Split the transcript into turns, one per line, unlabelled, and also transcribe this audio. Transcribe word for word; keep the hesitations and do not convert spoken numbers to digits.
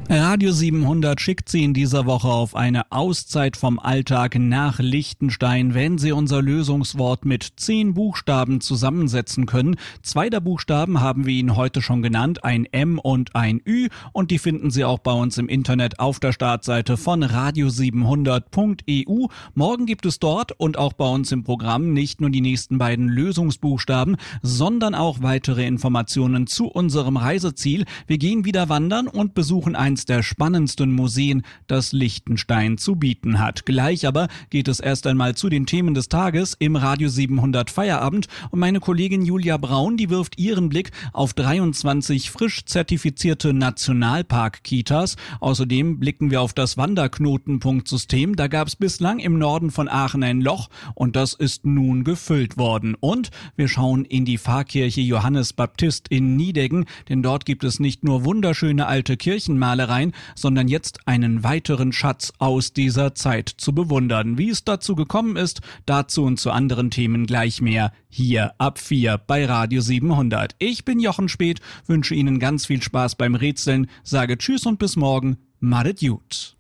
Radio siebenhundert schickt Sie in dieser Woche auf eine Auszeit vom Alltag nach Liechtenstein, wenn Sie unser Lösungswort mit zehn Buchstaben zusammensetzen können. Zwei der Buchstaben haben wir Ihnen heute schon genannt, ein M und ein Ü, und die finden Sie auch bei uns im Internet auf der Startseite von radio siebenhundert punkt e u. Morgen gibt es dort und auch bei uns im Programm nicht nur die nächsten beiden Lösungsbuchstaben, sondern auch weitere Informationen zu unserem Reiseziel. Wir gehen wieder wandern und besuchen eins der spannendsten Museen, das Liechtenstein zu bieten hat. Gleich aber geht es erst einmal zu den Themen des Tages im Radio siebenhundert Feierabend und meine Kollegin Julia Braun, die wirft ihren Blick auf dreiundzwanzig frisch zertifizierte Nationalpark-Kitas. Außerdem blicken wir auf das Wanderknotenpunktsystem. Da gab es bislang im Norden von Aachen ein Loch und das ist nun gefüllt worden. Und wir schauen in die Pfarrkirche Johannes Baptist in Nideggen, denn dort gibt es nicht nur wunderschöne alte Kirchenmalereien, sondern jetzt einen weiteren Schatz aus dieser Zeit zu bewundern. Wie es dazu gekommen ist, dazu und zu anderen Themen gleich mehr hier ab vier bei Radio siebenhundert. Ich bin Jochen Späth, wünsche Ihnen ganz viel Spaß beim Rätseln, sage Tschüss und bis morgen, madet gut.